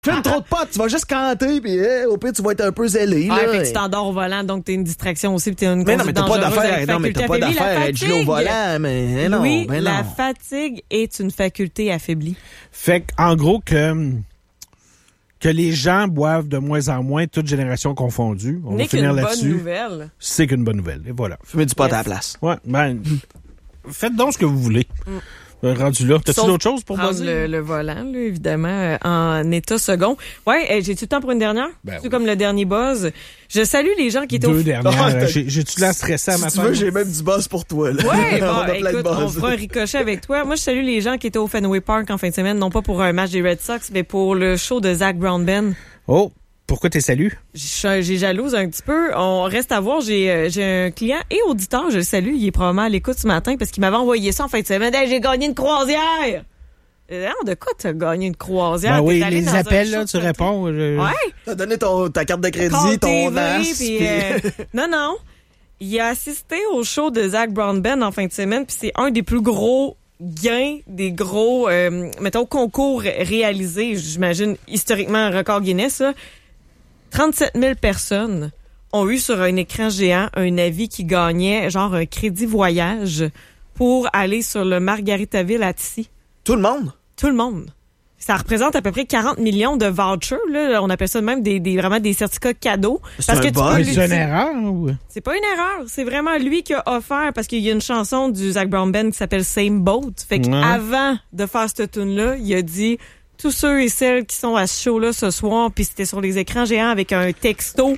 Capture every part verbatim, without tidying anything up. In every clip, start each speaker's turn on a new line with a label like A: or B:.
A: Fume trop de potes, tu vas juste canter, puis eh, au pire, tu vas être un peu zélé.
B: Ah,
A: là.
B: fait que tu t'endors au volant, donc t'es une distraction aussi, puis t'es une
A: Mais non, mais t'as pas
B: dangereuse
A: d'affaire,
B: avec
A: non, mais t'as pas
B: faculté
A: d'affaire à être
B: affaiblie.
A: gelé au
B: La
A: volant, mais non,
B: Oui,
A: ben non.
B: la fatigue est une faculté affaiblie.
C: Fait en gros que que les gens boivent de moins en moins, toutes générations confondues. On
B: N'est
C: va finir
B: qu'une
C: là-dessus.
B: bonne nouvelle.
C: C'est qu'une bonne nouvelle. Et voilà.
A: Fumez du pot
B: Yes.
A: à la place.
C: Ouais, ben, faites donc ce que vous voulez.
B: Mm.
C: Rendu là. T'as-tu
B: Sauf
C: d'autres choses pour
B: prendre
C: buzzer?
B: le, le volant, là, évidemment, euh, en état second. Ouais, euh, j'ai-tu le temps pour une dernière?
C: Ben
B: C'est
C: oui.
B: comme le dernier buzz. Je salue les gens qui étaient
C: Deux
B: au...
C: dernières.
A: Ah,
C: euh,
A: t'as-
C: j'ai- J'ai-tu l'air stressé à
A: Si
C: ma
A: tu
C: femme?
A: veux, j'ai même du buzz pour toi. Là.
B: Ouais,
A: on
B: bon,
A: a plein de
B: écoute, on
A: buzz.
B: fera un ricochet avec toi. Moi, je salue les gens qui étaient au Fenway Park en fin de semaine, non pas pour un match des Red Sox, mais pour le show de Zach Brown-Ben.
C: Oh, pourquoi t'es salut?
B: J'ai j'ai jalouse un petit peu. On reste à voir. J'ai euh, j'ai un client et auditeur, je le salue. Il est probablement à l'écoute ce matin parce qu'il m'avait envoyé ça en fin de semaine. Hey, j'ai gagné une croisière! Euh, non, de quoi t'as gagné une croisière?
C: Ben oui,
B: T'es allé
C: les
B: dans un
C: appels,
B: show
C: là,
B: de
C: tu
B: T V.
C: réponds. je-
B: Ouais.
A: T'as donné ton, ta carte de crédit,
B: Call
A: ton
B: T V,
A: N A S.
B: puis,
A: puis-
B: euh, non, non. Il a assisté au show de Zach Brown-Ben en fin de semaine, puis c'est un des plus gros gains, des gros, euh, mettons, concours réalisés, j'imagine, historiquement, un record Guinness, là. trente-sept mille personnes ont eu sur un écran géant un avis qui gagnait, genre un crédit voyage, pour aller sur le Margaritaville à Tissy.
A: Tout le monde?
B: Tout le monde. Ça représente à peu près quarante millions de vouchers, là. On appelle ça même des, des, vraiment des certificats cadeaux.
A: C'est
B: Parce
A: un
B: que tu
A: buzz.
B: peux
C: C'est
B: l'utiliser.
C: une erreur? Ou...
B: C'est pas une erreur. C'est vraiment lui qui a offert, parce qu'il y a une chanson du Zach Brown-Ben qui s'appelle Same Boat. Fait
C: Ouais.
B: qu'avant de faire cette tune-là, il a dit tous ceux et celles qui sont à ce show-là ce soir, puis c'était sur les écrans géants avec un texto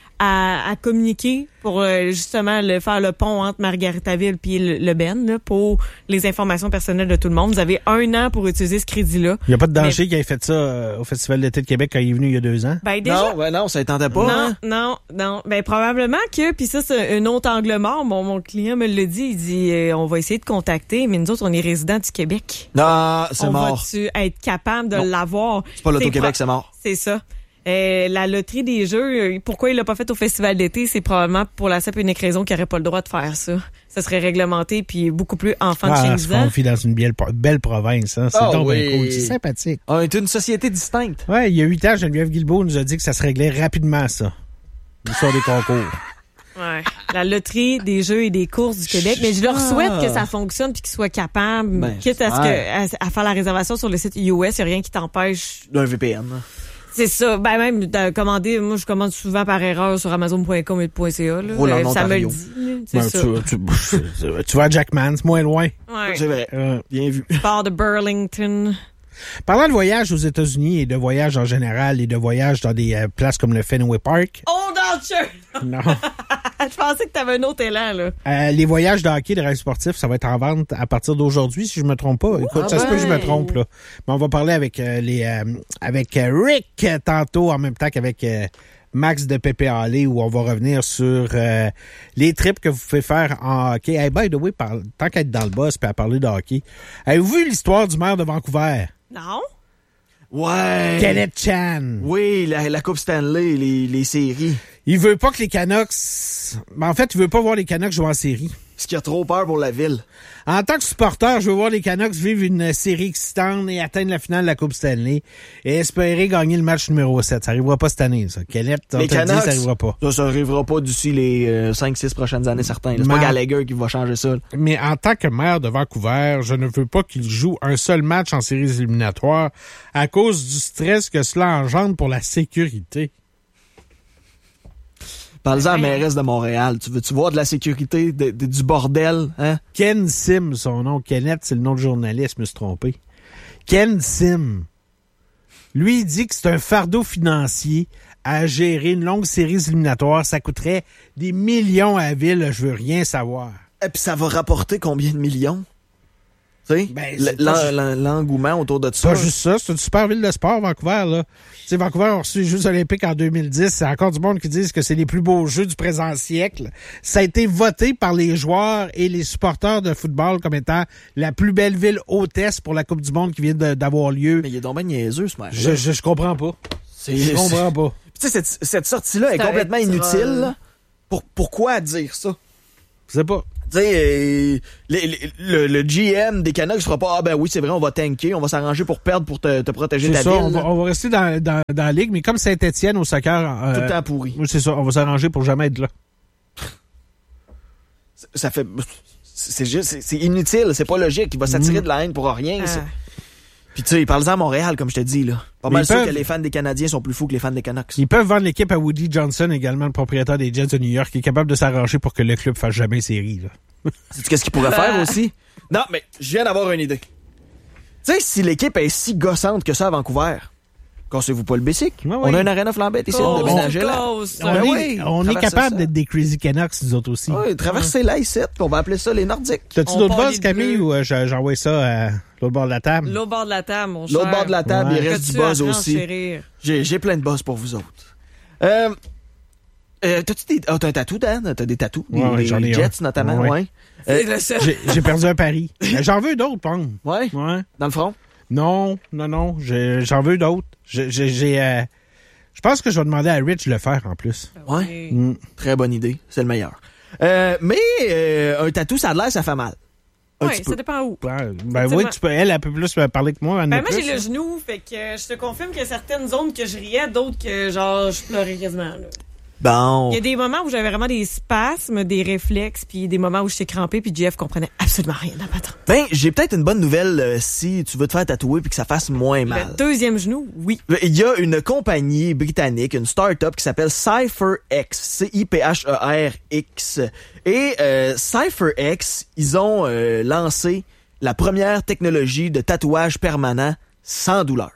B: à, à communiquer pour euh, justement le, faire le pont entre Margaritaville puis le, le Ben, là, pour les informations personnelles de tout le monde. Vous avez un an pour utiliser ce crédit-là.
C: Il n'y a pas de danger qui ait fait ça euh, au Festival d'été de Québec quand il est venu il y a deux ans?
B: Ben, déjà,
A: Non, ben non, ça ne tentait pas.
B: Non,
A: hein?
B: non, non. Ben probablement que, puis ça c'est un autre angle mort. Mon, mon client me le dit, il dit euh, on va essayer de contacter, mais nous autres on est résidents du Québec.
A: Non, c'est
B: on
A: mort.
B: va-tu être capable de
A: Non.
B: l'avoir?
A: C'est pas l'Auto-Québec,
B: pro-
A: c'est mort.
B: C'est ça. Euh, la loterie des jeux, euh, pourquoi il l'a pas fait au festival d'été, c'est probablement pour la simple et unique raison qu'il n'aurait pas le droit de faire ça. Ça serait réglementé puis beaucoup plus enfant de
C: Ah, se
B: quinze ans.
C: confie dans une belle, belle province. Hein? C'est
A: Ah
C: donc
A: oui.
C: bien cool. C'est sympathique.
A: On est une société distincte.
C: Ouais, il y a huit ans, Geneviève Guilbeault nous a dit que ça se réglait rapidement, ça. L'histoire des concours.
B: Ouais. La loterie des jeux et des courses du Québec. Mais je leur
A: Ah.
B: souhaite que ça fonctionne puis qu'ils soient capables,
A: Ben,
B: quitte à, ce
A: j'espère.
B: que, à, à faire la réservation sur le site U S, il n'y a rien qui t'empêche.
A: D'un V P N.
B: C'est ça. Ben, même, de commander, moi, je commande souvent par erreur sur amazon point com et .ca, là.
A: Roule en
B: Euh, ça me le
A: Ontario.
B: dit, là. C'est
C: Ben,
B: ça.
C: tu, tu, tu vas à Jackman, c'est moins loin.
B: Ouais.
A: C'est vrai.
C: Euh,
A: Bien vu.
B: Port de Burlington.
C: parlant de voyage aux États-Unis et de voyage en général et de voyage dans des euh, places comme le Fenway Park,
B: Hold on, sure!
C: non.
B: Je pensais que t'avais un autre élan, là.
C: Euh, les voyages de hockey, de rêves sportifs, ça va être en vente à partir d'aujourd'hui, si je me trompe pas. Écoute,
A: Ah
C: ça se peut que je me
B: ben.
C: trompe, là. Mais on va parler avec euh, les euh, avec euh, Rick euh, tantôt, en même temps qu'avec euh, Max de Pépé Allé, où on va revenir sur euh, les trips que vous pouvez faire en hockey. Hey, by the way, par, tant qu'être dans le boss puis à parler de hockey, avez-vous vu l'histoire du maire de Vancouver?
B: Non?
A: Ouais.
C: Kenneth Chan.
A: Oui, la, la Coupe Stanley, les, les séries.
C: Il veut pas que les Canucks... Ben, en fait, il veut pas voir les Canucks jouer en série.
A: Parce qu'il a trop peur pour la ville.
C: En tant que supporter, je veux voir les Canucks vivre une série excitante et atteindre la finale de la Coupe Stanley et espérer gagner le match numéro sept. Ça arrivera pas cette année, ça. Kenneth, on
A: Les
C: te le dit,
A: Canucks,
C: ça arrivera pas.
A: Ça, ça arrivera pas d'ici les euh, cinq six prochaines années, certains. là. C'est
C: Man.
A: pas Gallagher qui va changer ça. là.
C: Mais en tant que maire de Vancouver, je ne veux pas qu'il joue un seul match en séries éliminatoires à cause du stress que cela engendre pour la sécurité.
A: Parle-en à la mairesse de Montréal. Tu veux-tu voir de la sécurité, de- de- du bordel, hein?
C: Ken Sim, son nom. Kenneth, c'est le nom de journaliste, je me suis trompé. Ken Sim. Lui, il dit que c'est un fardeau financier à gérer une longue série éliminatoire. Ça coûterait des millions à la ville. Je veux rien savoir.
A: Et puis ça va rapporter combien de millions? Tu sais?
C: Ben,
A: L-
C: c'est
A: l'en-
C: pas ju-
A: l'en- L'engouement autour de ça.
C: Pas juste ça, c'est une super ville de sport, Vancouver, là. Tu sais, Vancouver a reçu les Jeux olympiques en deux mille dix. C'est encore du monde qui disent que c'est les plus beaux jeux du présent siècle. Ça a été voté par les joueurs et les supporters de football comme étant la plus belle ville hôtesse pour la Coupe du monde qui vient de- d'avoir lieu.
A: Mais il est donc bien niaiseux, ce match.
C: Je, je, je comprends pas.
A: C'est-
C: Je comprends pas.
A: Tu sais, cette, cette sortie-là est
B: C'est un
A: complètement
B: petit
A: inutile.
B: rôle.
A: là. Pour, pourquoi dire ça?
C: Je sais pas.
A: Tu sais, euh, les- les- le, le G M des Canucks fera pas « Ah ben oui, c'est vrai, on va tanker, on va s'arranger pour perdre, pour te, te protéger
C: C'est
A: ta
C: ça,
A: ville.
C: on va, » on va rester dans, dans, dans la ligue, mais comme Saint-Étienne au soccer... Euh,
A: Tout le temps pourri.
C: oui, c'est ça, on va s'arranger pour jamais être là.
A: Ça fait... C'est juste... C'est, c'est inutile, c'est pas logique. Il va s'attirer
C: Mm.
A: de la haine pour rien.
B: Ah.
A: c'est- Puis tu sais, parle-en à Montréal, comme je te dis, là. Pas
C: Mais
A: mal
C: ils
A: sûr
C: peuvent-
A: que les fans des Canadiens sont plus fous que les fans des Canucks.
C: Ils peuvent vendre l'équipe à Woody Johnson, également le propriétaire des Jets de New York, qui est capable de s'arranger pour que le club fasse jamais série. Là.
A: Sais-tu qu'est-ce qu'il pourrait faire aussi? Non, mais je viens d'avoir une idée. Tu sais, si l'équipe est si gossante que ça à Vancouver, cassez-vous pas le bicycle.
C: Ouais,
A: On
C: oui.
A: a une arena flambette ici, on
B: Cause,
A: déménager là.
B: cause.
C: On,
A: Ben
C: est,
A: oui,
C: on est
A: traverser
C: capable
A: ça.
C: d'être des Crazy Canucks, nous autres aussi.
A: Oui, traverser l'I sept, on va appeler ça les Nordiques.
C: T'as-tu
B: On
C: d'autres
B: part
C: buzz,
B: les
C: Camille,
B: bleus.
C: ou euh, je- j'envoie ça à l'autre bord de la table?
B: L'autre bord de la table, mon cher.
A: L'autre bord de la table,
C: Ouais.
A: il reste
B: Que
A: du
B: tu
A: buzz
B: as
A: aussi.
B: renchérir.
A: J'ai, j'ai plein de buzz pour vous autres. Euh, euh, t'as-tu des... Oh, t'as un tatou, Dan? T'as des tatous?
C: Ouais, ouais,
A: les
C: j'en ai
A: Jets,
C: un.
A: notamment,
C: Ouais.
A: ouais. Euh,
B: C'est le seul.
C: J'ai j'ai perdu un pari. Mais J'en veux d'autres, Pong.
A: ouais,
C: Ouais.
A: dans le front.
C: Non, non, non, j'ai- j'en veux d'autres. J'ai... j'ai- j'ai, euh, Je pense que je vais demander à Rich de le faire, en plus.
A: Ouais.
B: Oui.
C: Mm.
A: Très bonne idée, c'est le meilleur. Euh, mais euh, un tatou, ça a l'air, ça fait mal. Un
B: Ouais,
A: petit
B: ça
A: peu.
B: dépend où.
C: Ouais, ben
B: Effectivement.
C: oui, tu peux, elle, elle peut plus me parler que moi. elle en a
B: Ben moi,
C: plus,
B: j'ai
C: hein.
B: le genou, fait que euh, je te confirme qu'il y a certaines zones que je riais, d'autres que, genre, je pleurais quasiment, là.
A: Bon.
B: Il y a des moments où j'avais vraiment des spasmes, des réflexes, puis des moments où j'étais crampée, puis Jeff comprenait absolument rien à patron.
A: Ben, j'ai peut-être une bonne nouvelle euh, si tu veux te faire tatouer puis que ça fasse moins mal.
B: Le deuxième genou, oui.
A: Il y a une compagnie britannique, une start-up qui s'appelle CypherX, C I P H E R X. Et euh, CypherX, ils ont euh, lancé la première technologie de tatouage permanent sans douleur.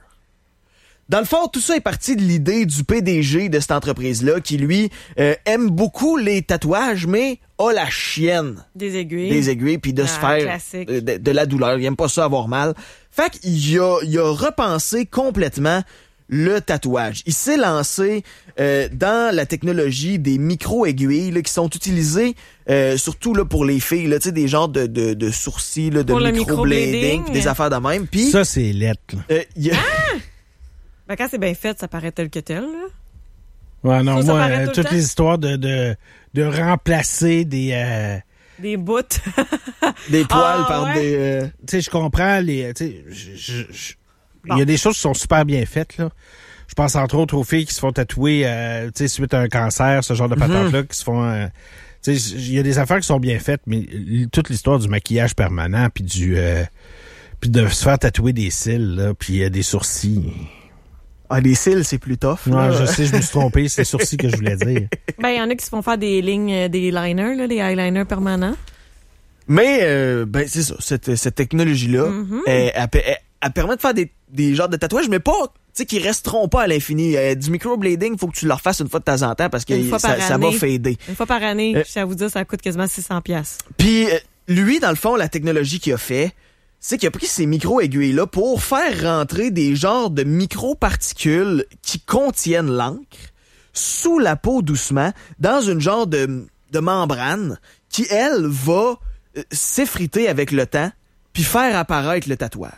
A: Dans le fond, tout ça est parti de l'idée du P D G de cette entreprise-là qui, lui, euh, aime beaucoup les tatouages, mais a la chienne
B: Des aiguilles.
A: des aiguilles puis de
B: Ah,
A: se faire
B: classique.
A: de, de- de la douleur. Il aime pas ça avoir mal. Fait qu'il a, il a repensé complètement le tatouage. Il s'est lancé euh, dans la technologie des micro-aiguilles là, qui sont utilisées euh, surtout là, pour les filles, là, tu sais, des genres de, de, de sourcils, là, de
B: Pour le
A: micro-blading,
B: microblading.
A: puis des affaires de même. Puis,
C: Ça, c'est lettre. là.
A: euh, il y a-
B: Ben, quand c'est bien fait, ça paraît tel que tel, là.
C: Ouais, non,
B: Ça, ça
C: moi,
B: paraît
C: euh,
B: tout le
C: toutes
B: temps?
C: les histoires de, de, de remplacer des... euh,
B: Des bouts.
A: des poils
B: Ah,
A: par
B: ouais?
A: des... euh,
C: tu sais, je comprends les... Tu sais, je- je- je-
B: Bon.
C: il y a des choses qui sont super bien faites, là. Je pense entre autres aux filles qui se font tatouer, euh, tu sais, suite à un cancer, ce genre de patente-là, qui se font... euh, tu sais, il y a des affaires qui sont bien faites, mais l- toute l'histoire du maquillage permanent, puis du... euh, puis de se faire tatouer des cils, là, puis euh, des sourcils.
A: Ah, les cils, c'est plus tough.
C: Non,
A: là.
C: je sais, je me suis trompé, c'est sourcils que je voulais dire.
B: Ben, il y en a qui se font faire des lignes, euh, des liners, là, des eyeliners permanents.
A: Mais, euh, ben, c'est ça, cette, cette technologie-là,
B: Mhm.
A: elle, elle, elle- elle permet de faire des, des genres de tatouages, mais pas, tu sais, qui resteront pas à l'infini. Euh, du microblading, faut que tu le refasses une fois de temps en temps parce que
B: Une fois
A: ça,
B: par
A: ça va
B: année.
A: fader.
B: Une fois par année,
A: Euh.
B: je tiens à vous dire, ça coûte quasiment six cents piastres.
A: Puis, euh, lui, dans le fond, la technologie qu'il a fait, c'est qu'il a pris ces micro-aiguilles-là pour faire rentrer des genres de micro-particules qui contiennent l'encre sous la peau doucement, dans une genre de, de membrane qui, elle, va euh, s'effriter avec le temps puis faire apparaître le tatouage.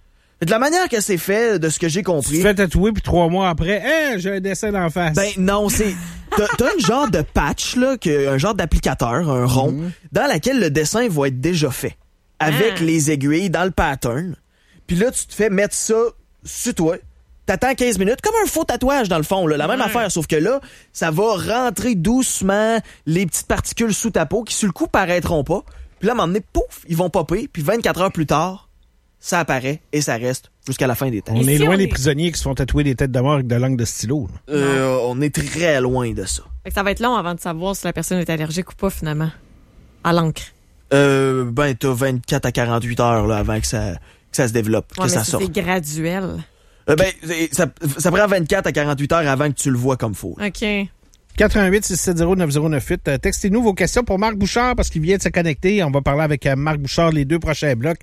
A: De la manière que c'est fait, de ce que j'ai
C: Tu te
A: compris...
C: fais tatouer, puis trois mois après, hey, j'ai un dessin d'en face.
A: Ben non, c'est t'as, t'as une genre de patch là, que, un genre d'applicateur, un rond,
C: Mhm.
A: dans laquelle le dessin va être déjà fait, avec
B: Ah.
A: les aiguilles dans le pattern. Puis là, tu te fais mettre ça sur toi. T'attends quinze minutes, comme un faux tatouage dans le fond, là, la même
B: Ouais.
A: affaire, sauf que là, ça va rentrer doucement les petites particules sous ta peau qui, sur le coup, paraîtront pas. Puis là, à un moment donné, pouf, ils vont popper, puis vingt-quatre heures plus tard, ça apparaît et ça reste jusqu'à la fin des temps.
C: On
B: Ici,
C: est loin
B: on
C: des
B: est-
C: prisonniers qui se font tatouer des têtes de mort avec de langue de stylo. là.
A: Euh, on est très loin de ça.
B: Fait que ça va être long avant de savoir si la personne est allergique ou pas, finalement. À l'encre.
A: Euh, ben, t'as vingt-quatre à quarante-huit heures là, avant que ça, que ça se développe,
B: Ouais,
A: que
B: mais
A: ça
B: si
A: sorte.
B: c'est graduel.
A: Euh, ben, c'est- ça, ça prend vingt-quatre à quarante-huit heures avant que tu le vois comme faux. là.
B: OK.
C: quatre un huit, six sept zéro, neuf zéro neuf huit. Euh, textez-nous vos questions pour Marc Bouchard parce qu'il vient de se connecter. On va parler avec euh, Marc Bouchard les deux prochains blocs.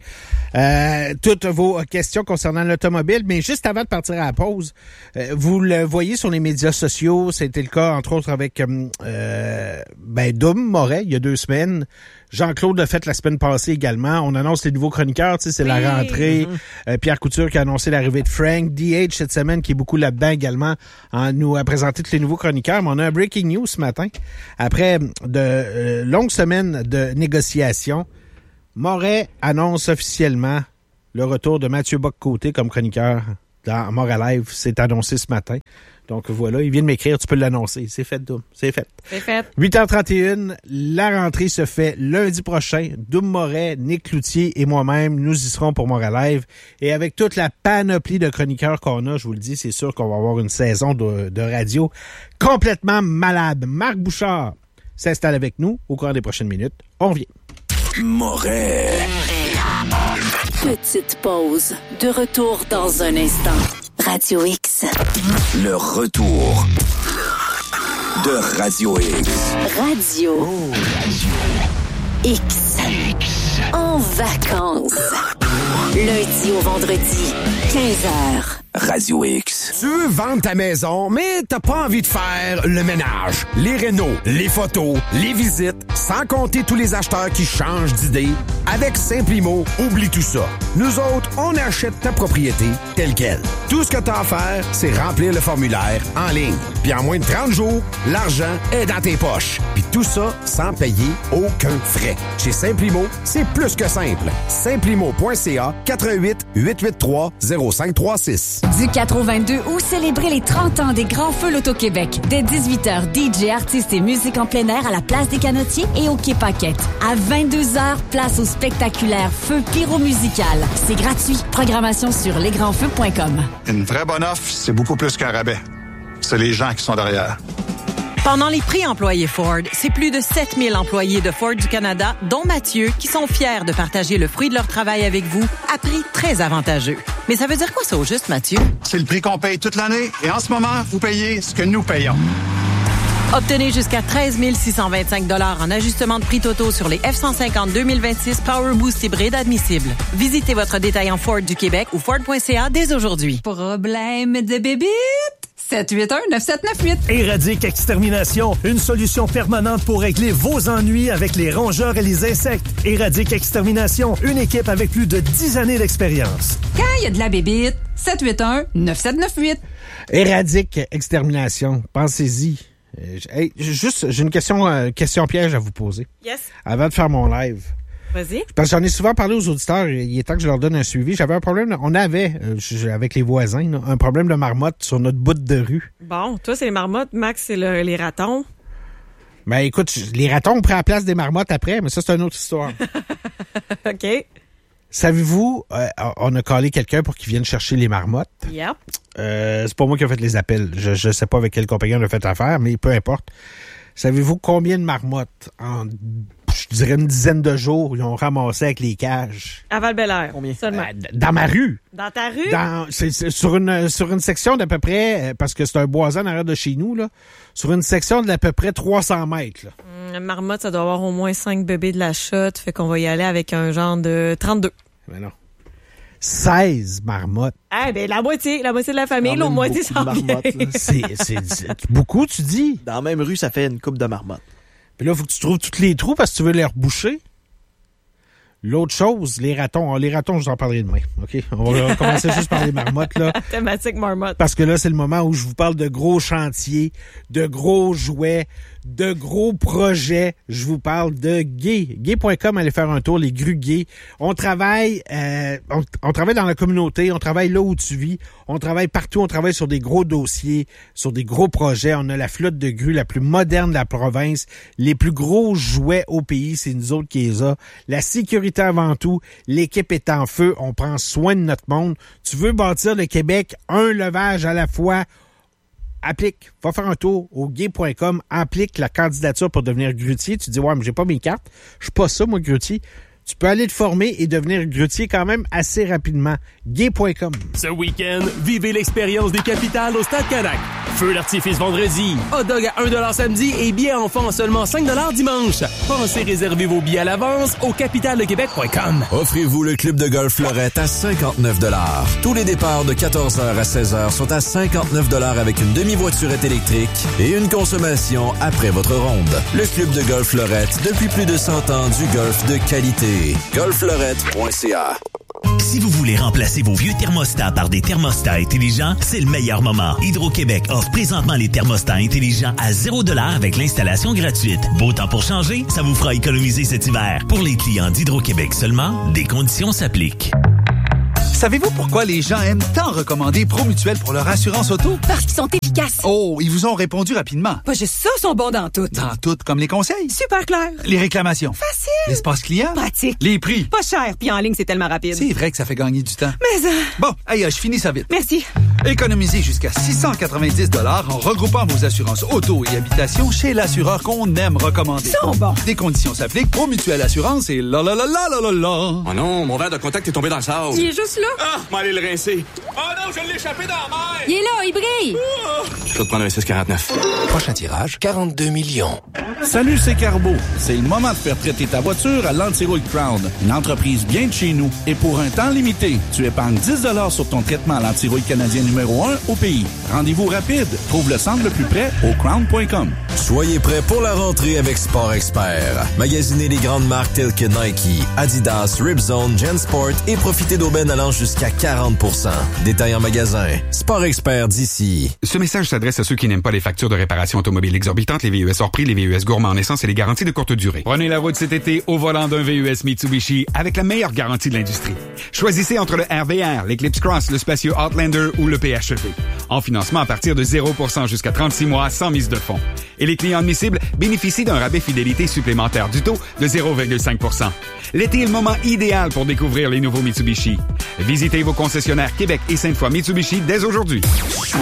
C: Euh, toutes vos questions concernant l'automobile. Mais juste avant de partir à la pause, euh, vous le voyez sur les médias sociaux. C'était le cas, entre autres, avec euh, euh, ben, Dom Moret, il y a deux semaines. Jean-Claude l'a fait la semaine passée également. On annonce les nouveaux chroniqueurs. Tu sais, c'est
B: Oui.
C: la rentrée. Euh, Pierre Couture qui a annoncé l'arrivée de Frank. D H cette semaine qui est beaucoup là-dedans également. En nous a présenté tous les nouveaux chroniqueurs. Mais on a un break breaking news ce matin. Après de euh, longues semaines de négociations, Moret annonce officiellement le retour de Mathieu Bock-Côté comme chroniqueur dans Montréal Live. C'est annoncé ce matin. Donc voilà, il vient de m'écrire, tu peux l'annoncer. C'est fait, Doom. C'est fait.
B: C'est fait.
C: huit heures trente et une, la rentrée se fait lundi prochain. Doom Moret, Nick Cloutier et moi-même, nous y serons pour Montréal Live. Et avec toute la panoplie de chroniqueurs qu'on a, je vous le dis, c'est sûr qu'on va avoir une saison de, de radio complètement malade. Marc Bouchard s'installe avec nous au cours des prochaines minutes. On revient.
D: Moret.
E: Petite pause. De retour dans un instant. Radio X.
D: Le retour de Radio X.
E: Radio.
D: Oh, Radio
E: X.
D: X.
E: En vacances. Lundi au vendredi, quinze heures.
D: Radio X. Tu veux vendre ta maison, mais t'as pas envie de faire le ménage, les rénaux, les photos, les visites, sans compter tous les acheteurs qui changent d'idée. Avec Simplimo, oublie tout ça. Nous autres, on achète ta propriété telle quelle. Tout ce que t'as à faire, c'est remplir le formulaire en ligne. Puis en moins de trente jours, l'argent est dans tes poches. Puis tout ça sans payer aucun frais. Chez Simplimo, c'est plus que simple. Simplimo point c a quatre-vingt-huit huit huit trois zéro cinq trois six.
F: Du quatre au vingt-deux août, célébrez les trente ans des Grands Feux L'Auto-Québec. Dès dix-huit heures, D J, artistes et musique en plein air à la place des Canotiers et au Quai Paquette. À vingt-deux heures, place au spectaculaire Feu pyromusical. C'est gratuit. Programmation sur les grands feux point com.
G: Une vraie bonne offre, c'est beaucoup plus qu'un rabais. C'est les gens qui sont derrière.
H: Pendant les prix employés Ford, c'est plus de sept mille employés de Ford du Canada, dont Mathieu, qui sont fiers de partager le fruit de leur travail avec vous à prix très avantageux. Mais ça veut dire quoi ça au juste, Mathieu?
G: C'est le prix qu'on paye toute l'année et en ce moment, vous payez ce que nous payons.
H: Obtenez jusqu'à treize mille six cent vingt-cinq dollars en ajustement de prix totaux sur les F cent cinquante deux mille vingt-six Power Boost hybride admissibles. Visitez votre détaillant Ford du Québec ou Ford point c a dès aujourd'hui.
F: Problème de bébite? sept huit un neuf sept neuf huit.
I: Éradique Extermination, une solution permanente pour régler vos ennuis avec les rongeurs et les insectes. Éradique Extermination, une équipe avec plus de dix années d'expérience.
F: Quand il y a de la bébite, sept huit un neuf sept neuf huit.
C: Éradique Extermination, pensez-y. Euh, hey, juste, j'ai une question, euh, question piège à vous poser.
B: Yes.
C: Avant de faire mon live.
B: Vas-y.
C: Parce que j'en ai souvent parlé aux auditeurs, il est temps que je leur donne un suivi. J'avais un problème, on avait, euh, avec les voisins, là, un problème de marmotte sur notre bout de rue.
B: Bon, toi, c'est les marmottes. Max, c'est le, les ratons.
C: Ben écoute, les ratons ont pris la place des marmottes après, mais ça, c'est une autre histoire.
B: OK.
C: Savez-vous, euh, on a callé quelqu'un pour qu'il vienne chercher les marmottes.
B: Yep.
C: Euh, c'est pas moi qui ai fait les appels. Je, je sais pas avec quelle compagnie on a fait affaire, mais peu importe. Savez-vous combien de marmottes en, je dirais, une dizaine de jours, ils ont ramassé avec les cages?
B: À Val-Bélair.
A: Combien?
B: Seulement.
C: Euh, dans ma rue.
B: Dans ta rue?
C: Dans, c'est, c'est sur une sur une section d'à peu près, parce que c'est un bois en arrière de chez nous, là, sur une section d'à peu près trois cents mètres. Là.
B: Hum, une marmotte, ça doit avoir au moins cinq bébés de la shot, fait qu'on va y aller avec un genre de trente-deux.
C: Mais non. seize marmottes.
B: Ah, ben la moitié, la moitié de la famille, l'autre moitié s'en vient.
C: C'est, c'est, c'est beaucoup, tu dis?
A: Dans la même rue, ça fait une coupe de marmottes.
C: Puis là, il faut que tu trouves tous les trous parce que tu veux les reboucher. L'autre chose, les ratons. Les ratons, je vous en parlerai demain. OK? On va commencer juste par les marmottes, là.
B: Thématique marmotte.
C: Parce que là, c'est le moment où je vous parle de gros chantiers, de gros jouets, de gros projets. Je vous parle de Gay. Gay point com, allez faire un tour, les grues Gay. On travaille, euh, on, on travaille dans la communauté, on travaille là où tu vis, on travaille partout, on travaille sur des gros dossiers, sur des gros projets. On a la flotte de grues la plus moderne de la province, les plus gros jouets au pays, c'est nous autres qui les a. La sécurité avant tout, l'équipe est en feu, on prend soin de notre monde. Tu veux bâtir le Québec un levage à la fois, applique, va faire un tour au gay point com, applique la candidature pour devenir grutier. Tu dis, ouais, mais j'ai pas mes cartes, je suis pas ça, moi, grutier. Tu peux aller te former et devenir grutier quand même assez rapidement. gay point com.
J: Ce week-end, vivez l'expérience des capitales au Stade Canac. Feu d'artifice vendredi, hot dog à un dollar samedi et billets enfants à seulement cinq dollars dimanche. Pensez réserver vos billets à l'avance au capital de québec point com.
K: Offrez-vous le club de golf Fleurette à cinquante-neuf dollars. Tous les départs de quatorze heures à seize heures sont à cinquante-neuf dollars avec une demi-voiturette électrique et une consommation après votre ronde. Le club de golf Fleurette, depuis plus de cent ans, du golf de qualité. golf fleurette point c a
L: Si vous voulez remplacer vos vieux thermostats par des thermostats intelligents, c'est le meilleur moment. Hydro-Québec offre présentement les thermostats intelligents à zéro dollar avec l'installation gratuite. Beau temps pour changer, ça vous fera économiser cet hiver. Pour les clients d'Hydro-Québec seulement, des conditions s'appliquent.
M: Savez-vous pourquoi les gens aiment tant recommander Promutuel pour leur assurance auto?
N: Parce qu'ils sont efficaces.
M: Oh, ils vous ont répondu rapidement.
N: Pas juste ça, ils sont bons dans tout.
M: Dans tout, comme les conseils.
N: Super clair.
M: Les réclamations.
N: Facile.
M: L'espace client.
N: Pratique.
M: Les prix.
N: Pas cher, puis en ligne, c'est tellement rapide.
M: C'est vrai que ça fait gagner du temps.
N: Mais... Euh...
M: Bon, aïe, je finis ça vite.
N: Merci.
M: Économisez jusqu'à six cent quatre-vingt-dix dollars en regroupant vos assurances auto et habitation chez l'assureur qu'on aime recommander.
N: Ils sont bons.
M: Des conditions s'appliquent. Promutuel Assurance et la la la la la la la.
O: Oh non, mon verre de contact est tombé dans le sable.
N: Il est juste là.
O: Ah, m'en aller le rincer. Oh non, je l'ai échappé dans la mer.
N: Il est là, il brille.
O: Oh. Je vais te prendre un six quarante-neuf.
P: Prochain tirage, quarante-deux millions.
Q: Salut, c'est Carbo. C'est le moment de faire traiter ta voiture à l'Antirouille Crown, une entreprise bien de chez nous. Et pour un temps limité, tu épargnes dix dollars sur ton traitement à l'antirouille canadien numéro un au pays. Rendez-vous rapide. Trouve le centre le plus près au crown point com.
K: Soyez prêts pour la rentrée avec Sport Expert. Magasinez les grandes marques telles que Nike, Adidas, Ripzone, Gensport et profitez d'aubaines allant jusqu'à quarante pour cent. Détail en magasin. Sport Expert d'ici.
R: Ce message s'adresse à ceux qui n'aiment pas les factures de réparation automobile exorbitantes, les V U S hors prix, les V U S gourmands en essence et les garanties de courte durée. Prenez la route cet été au volant d'un V U S Mitsubishi avec la meilleure garantie de l'industrie. Choisissez entre le R V R, l'Eclipse Cross, le spacieux Outlander ou le P H E V. En financement à partir de zéro pour cent jusqu'à trente-six mois sans mise de fonds. Et les clients admissibles bénéficient d'un rabais fidélité supplémentaire du taux de zéro virgule cinq pour cent. L'été est le moment idéal pour découvrir les nouveaux Mitsubishi. Visitez vos concessionnaires Québec et Sainte-Foy Mitsubishi dès aujourd'hui.